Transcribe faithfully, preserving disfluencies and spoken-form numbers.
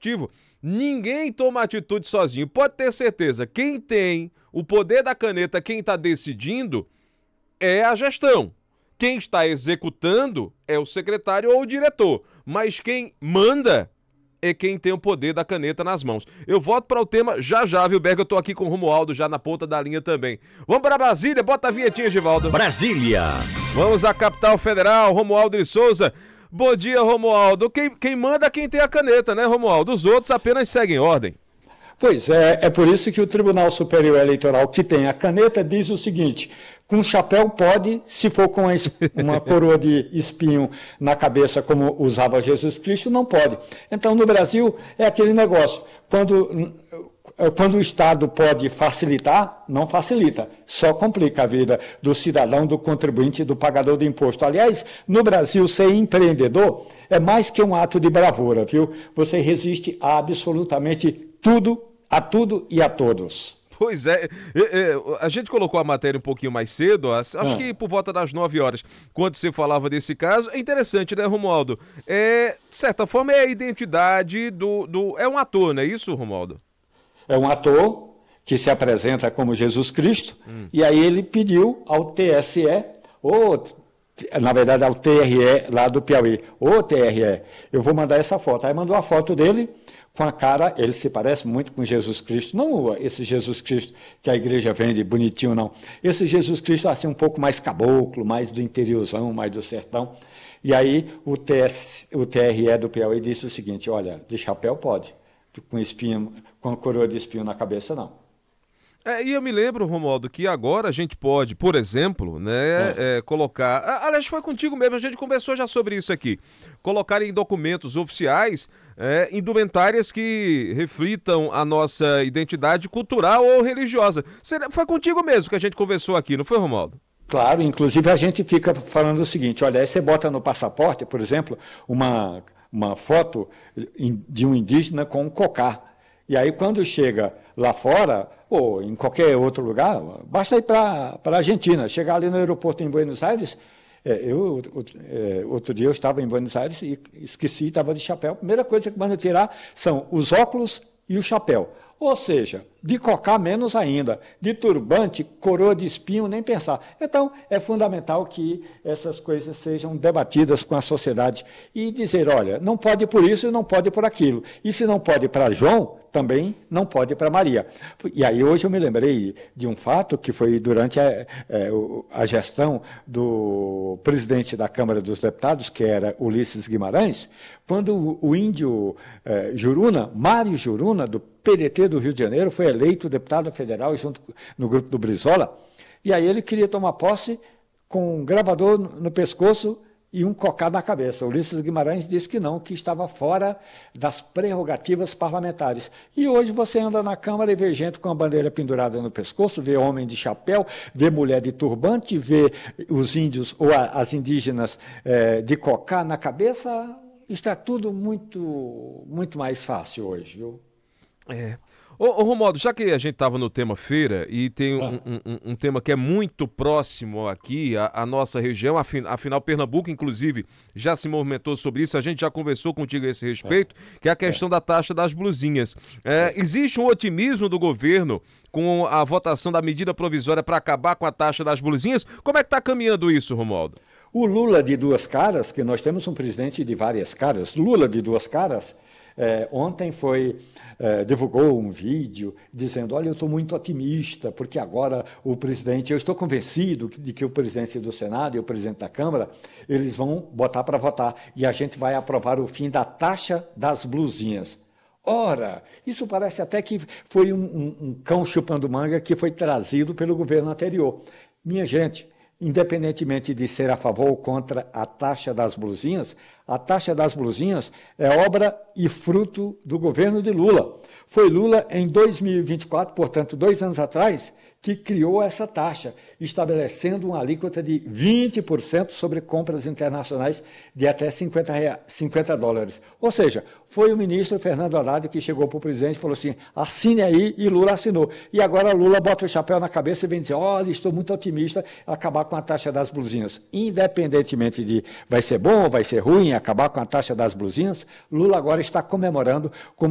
executivo. Ninguém toma atitude sozinho. Pode ter certeza, quem tem o poder da caneta, quem está decidindo, é a gestão. Quem está executando é o secretário ou o diretor. Mas quem manda é quem tem o poder da caneta nas mãos. Eu volto para o tema já já, viu, Berg? Eu tô aqui com o Romualdo já na ponta da linha também. Vamos para Brasília, bota a vinhetinha, Givaldo. Brasília. Vamos à capital federal, Romualdo de Souza. Bom dia, Romualdo. Quem, quem manda é quem tem a caneta, né, Romualdo? Os outros apenas seguem ordem. Pois é, é por isso que o Tribunal Superior Eleitoral, que tem a caneta, diz o seguinte: com chapéu pode, se for com uma coroa de espinho na cabeça, como usava Jesus Cristo, não pode. Então, no Brasil, é aquele negócio, quando, quando o Estado pode facilitar, não facilita, só complica a vida do cidadão, do contribuinte, do pagador de imposto. Aliás, no Brasil, ser empreendedor é mais que um ato de bravura, viu? Você resiste a absolutamente tudo, a tudo e a todos. Pois é, a gente colocou a matéria um pouquinho mais cedo, acho ah. que por volta das nove horas, quando você falava desse caso. É interessante, né, Romualdo? É, de certa forma, é a identidade do, do... É um ator, não é isso, Romualdo? É um ator que se apresenta como Jesus Cristo, hum. e aí ele pediu ao T S E, ou, na verdade, ao T R E lá do Piauí, ô T R E, eu vou mandar essa foto. Aí mandou a foto dele com a cara, ele se parece muito com Jesus Cristo, não esse Jesus Cristo que a igreja vende bonitinho, não. Esse Jesus Cristo assim um pouco mais caboclo, mais do interiorzão, mais do sertão. E aí o, T S, o T R E do Piauí disse o seguinte: olha, de chapéu pode, com espinho, com coroa de espinho na cabeça, não. É, e eu me lembro, Romualdo, que agora a gente pode, por exemplo, né, é. É, colocar... Aliás, foi contigo mesmo, a gente conversou já sobre isso aqui. Colocar em documentos oficiais é, indumentárias que reflitam a nossa identidade cultural ou religiosa. Foi contigo mesmo que a gente conversou aqui, não foi, Romualdo? Claro, inclusive a gente fica falando o seguinte: olha, aí você bota no passaporte, por exemplo, uma, uma foto de um indígena com um cocá. E aí, quando chega lá fora, ou em qualquer outro lugar, basta ir para a Argentina, chegar ali no aeroporto em Buenos Aires. É, eu, é, outro dia eu estava em Buenos Aires e esqueci, estava de chapéu. A primeira coisa que manda tirar são os óculos e o chapéu. Ou seja, de cocá menos ainda, de turbante, coroa de espinho, nem pensar. Então, é fundamental que essas coisas sejam debatidas com a sociedade e dizer, olha, não pode por isso e não pode por aquilo. E se não pode para João, também não pode para Maria. E aí hoje eu me lembrei de um fato que foi durante a, a gestão do presidente da Câmara dos Deputados, que era Ulisses Guimarães, quando o índio eh, Juruna, Mário Juruna, do P D T do Rio de Janeiro, foi eleito deputado federal junto no grupo do Brizola, e aí ele queria tomar posse com um gravador no pescoço e um cocá na cabeça. Ulisses Guimarães disse que não, que estava fora das prerrogativas parlamentares. E hoje você anda na Câmara e vê gente com a bandeira pendurada no pescoço, vê homem de chapéu, vê mulher de turbante, vê os índios ou a, as indígenas eh, de cocá na cabeça. Está tudo muito, muito mais fácil hoje, viu? É. Ô, ô Romualdo, já que a gente estava no tema feira e tem um, um, um, um tema que é muito próximo aqui à, à nossa região, afin, afinal Pernambuco, inclusive, já se movimentou sobre isso, a gente já conversou contigo a esse respeito, é. que é a questão é. da taxa das blusinhas. É, existe um otimismo do governo com a votação da medida provisória para acabar com a taxa das blusinhas? Como é que está caminhando isso, Romualdo? O Lula de duas caras, que nós temos um presidente de várias caras, Lula de duas caras, É, ontem foi, é, divulgou um vídeo dizendo, olha, eu estou muito otimista, porque agora o presidente, eu estou convencido de que o presidente do Senado e o presidente da Câmara, eles vão botar para votar, e a gente vai aprovar o fim da taxa das blusinhas. Ora, isso parece até que foi um, um, um cão chupando manga que foi trazido pelo governo anterior. Minha gente, independentemente de ser a favor ou contra a taxa das blusinhas, a taxa das blusinhas é obra e fruto do governo de Lula. Foi Lula, em dois mil e vinte e quatro, portanto, dois anos atrás, que criou essa taxa, estabelecendo uma alíquota de vinte por cento sobre compras internacionais de até cinquenta, reais, cinquenta dólares. Ou seja, foi o ministro Fernando Haddad que chegou para o presidente e falou assim, assine aí, e Lula assinou. E agora Lula bota o chapéu na cabeça e vem dizer, olha, estou muito otimista, acabar com a taxa das blusinhas. Independentemente de vai ser bom ou vai ser ruim acabar com a taxa das blusinhas, Lula agora está comemorando como